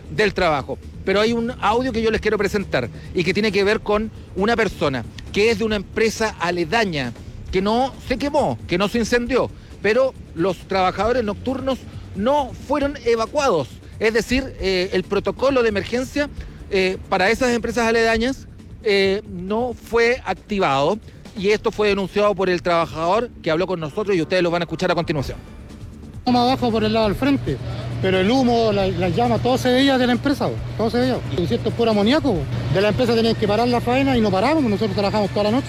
del trabajo. Pero hay un audio que yo les quiero presentar y que tiene que ver con una persona que es de una empresa aledaña, que no se quemó, que no se incendió, pero los trabajadores nocturnos no fueron evacuados. Es decir, el protocolo de emergencia para esas empresas aledañas no fue activado, y esto fue denunciado por el trabajador que habló con nosotros y ustedes lo van a escuchar a continuación. Más abajo por el lado del frente, pero el humo, las llamas, todo se veía de la empresa, todo se veía. Y cierto, es puro amoníaco. De la empresa tenían que parar la faena y no parábamos, nosotros trabajamos toda la noche.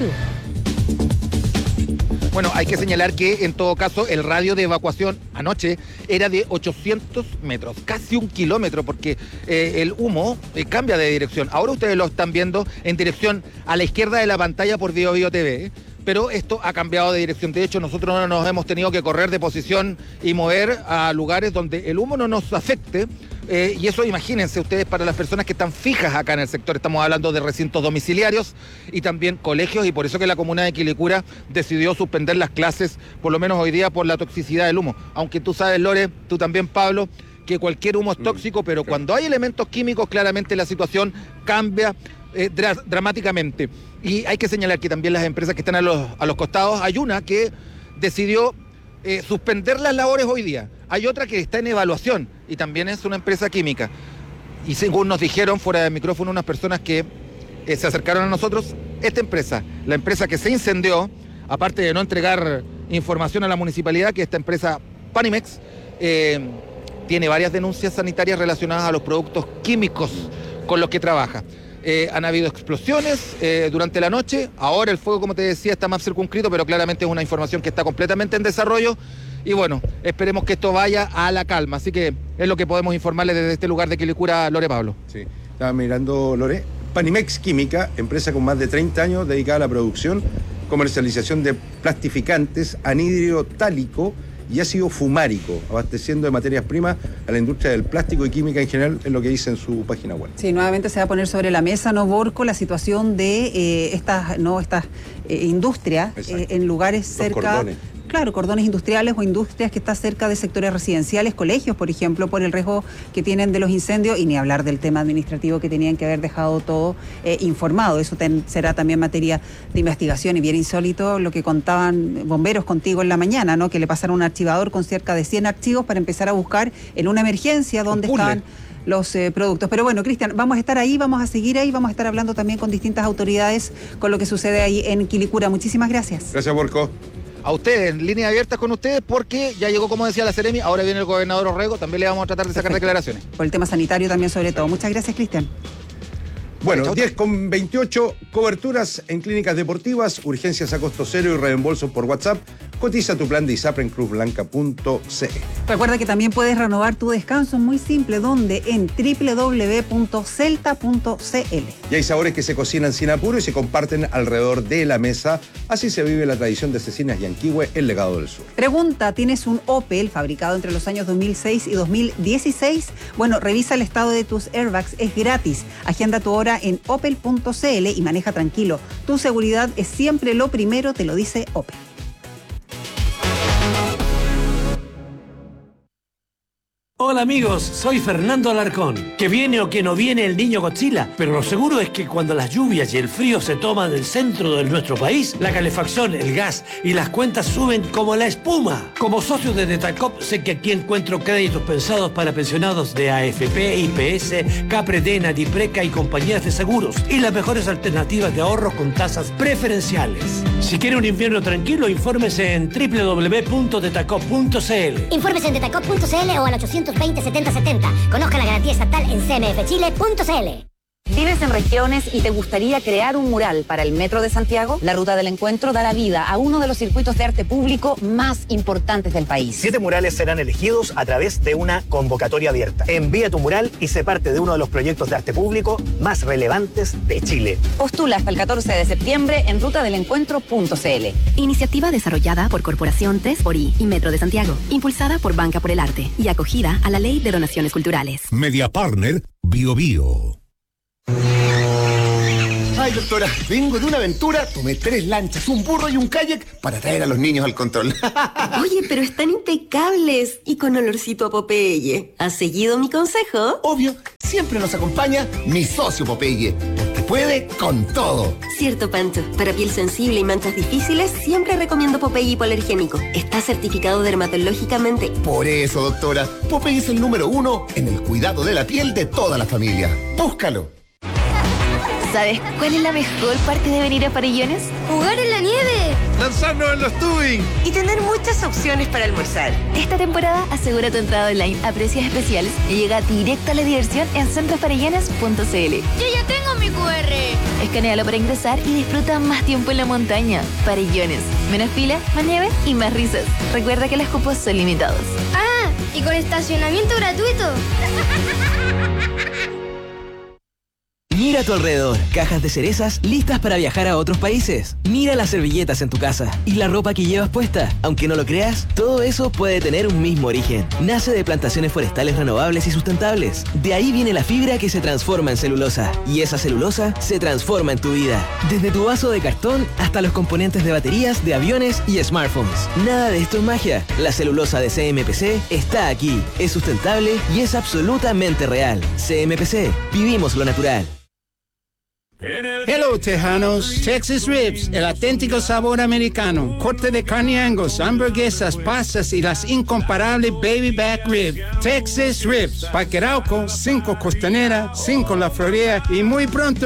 Bueno, hay que señalar que en todo caso el radio de evacuación anoche era de 800 metros, casi 1 kilómetro, porque el humo cambia de dirección. Ahora ustedes lo están viendo en dirección a la izquierda de la pantalla por Bio Bio TV, pero esto ha cambiado de dirección. De hecho, nosotros no nos hemos tenido que correr de posición y mover a lugares donde el humo no nos afecte. Y eso, imagínense ustedes, para las personas que están fijas acá en el sector. Estamos hablando de recintos domiciliarios y también colegios, y por eso que la comuna de Quilicura decidió suspender las clases, por lo menos hoy día, por la toxicidad del humo. Aunque tú sabes, Lore, tú también, Pablo, que cualquier humo es tóxico, pero claro, cuando hay elementos químicos, claramente la situación cambia dramáticamente. Y hay que señalar que también las empresas que están a los costados, hay una que decidió suspender las labores hoy día. Hay otra que está en evaluación y también es una empresa química. Y según nos dijeron fuera de micrófono unas personas que se acercaron a nosotros, esta empresa, la empresa que se incendió, aparte de no entregar información a la municipalidad, que esta empresa Panimex, tiene varias denuncias sanitarias relacionadas a los productos químicos con los que trabaja. Han habido explosiones durante la noche. Ahora el fuego, como te decía, está más circunscrito, pero claramente es una información que está completamente en desarrollo. Y bueno, esperemos que esto vaya a la calma. Así que es lo que podemos informarles desde este lugar de Quilicura, Lore, Pablo. Sí, estaba mirando, Lore. Panimex Química, empresa con más de 30 años dedicada a la producción, comercialización de plastificantes, anhidro tálico y ácido fumárico, abasteciendo de materias primas a la industria del plástico y química en general, es lo que dice en su página web. Sí, nuevamente se va a poner sobre la mesa, ¿no, Borco?, la situación de estas industrias en lugares cerca... Cordones. Claro, cordones industriales o industrias que están cerca de sectores residenciales, colegios, por ejemplo, por el riesgo que tienen de los incendios, y ni hablar del tema administrativo que tenían que haber dejado todo informado. Eso será también materia de investigación, y bien insólito lo que contaban bomberos contigo en la mañana, ¿no? Que le pasaron un archivador con cerca de 100 archivos para empezar a buscar en una emergencia dónde estaban los productos. Pero bueno, Cristian, vamos a estar ahí, vamos a seguir ahí, vamos a estar hablando también con distintas autoridades con lo que sucede ahí en Quilicura. Muchísimas gracias. Gracias, Borco. A ustedes, líneas abiertas con ustedes, porque ya llegó, como decía la Seremi, ahora viene el gobernador Orrego, también le vamos a tratar de sacar declaraciones. Por el tema sanitario también, sobre todo. Muchas gracias, Cristian. Bueno, 10:28, coberturas en clínicas deportivas, urgencias a costo cero y reembolso por WhatsApp. Cotiza tu plan de ISAPRE en cruzblanca.cl. Recuerda que también puedes renovar tu descanso, muy simple, donde en www.celta.cl. Y hay sabores que se cocinan sin apuro y se comparten alrededor de la mesa. Así se vive la tradición de Cecinas y Yanquihue, el legado del sur. Pregunta, ¿tienes un Opel fabricado entre los años 2006 y 2016? Bueno, revisa el estado de tus airbags, es gratis. Agenda tu hora en opel.cl y maneja tranquilo. Tu seguridad es siempre lo primero, te lo dice Opel. Hola amigos, soy Fernando Alarcón. Que viene o que no viene el niño Godzilla, pero lo seguro es que cuando las lluvias y el frío se toman el centro de nuestro país, la calefacción, el gas y las cuentas suben como la espuma. Como socio de Detacop, sé que aquí encuentro créditos pensados para pensionados de AFP, IPS, Capredena, Dipreca y compañías de seguros, y las mejores alternativas de ahorro con tasas preferenciales. Si quiere un invierno tranquilo, infórmese en www.detacop.cl. Infórmese en detacop.cl o al 820-7070. Conozca la garantía estatal en cmfchile.cl. ¿Vives en regiones y te gustaría crear un mural para el Metro de Santiago? La Ruta del Encuentro dará vida a uno de los circuitos de arte público más importantes del país. 7 murales serán elegidos a través de una convocatoria abierta. Envía tu mural y sé parte de uno de los proyectos de arte público más relevantes de Chile. Postula hasta el 14 de septiembre en rutadelencuentro.cl. Iniciativa desarrollada por Corporación TESPORI y Metro de Santiago, impulsada por Banca por el Arte y acogida a la Ley de Donaciones Culturales. Media Partner Bio Bio. Ay, doctora, vengo de una aventura, tomé 3 lanchas, un burro y un kayak para traer a los niños al control. Oye, pero están impecables y con olorcito a Popeye. ¿Has seguido mi consejo? Obvio, siempre nos acompaña mi socio Popeye, porque puede con todo. Cierto, Pancho. Para piel sensible y manchas difíciles, siempre recomiendo Popeye hipoalergénico. Está certificado dermatológicamente. Por eso, doctora, Popeye es el número 1 en el cuidado de la piel de toda la familia. Búscalo. ¿Sabes cuál es la mejor parte de venir a Farellones? ¡Jugar en la nieve! ¡Lanzarnos en los tubing! Y tener muchas opciones para almorzar. Esta temporada asegura tu entrada online a precios especiales y llega directo a la diversión en centrofarellones.cl. ¡Yo ya tengo mi QR! Escanéalo para ingresar y disfruta más tiempo en la montaña. Farellones. Menos fila, más nieve y más risas. Recuerda que los cupos son limitados. ¡Ah! ¿Y con estacionamiento gratuito? Mira a tu alrededor, cajas de cerezas listas para viajar a otros países. Mira las servilletas en tu casa y la ropa que llevas puesta. Aunque no lo creas, todo eso puede tener un mismo origen. Nace de plantaciones forestales renovables y sustentables. De ahí viene la fibra que se transforma en celulosa. Y esa celulosa se transforma en tu vida. Desde tu vaso de cartón hasta los componentes de baterías, de aviones y smartphones. Nada de esto es magia. La celulosa de CMPC está aquí. Es sustentable y es absolutamente real. CMPC. Vivimos lo natural. Hello, Tejanos. Texas Ribs, el auténtico sabor americano. Corte de carne Angus, hamburguesas, pastas y las incomparables Baby Back Rib. Texas Ribs. Parque Arauco, 5 Costanera, 5 La Florida y muy pronto